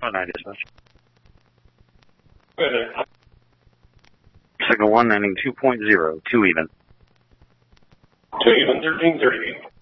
9 dispatch. Go ahead. Signal 1 ending 2.0, 2 even. 2 even, 1338.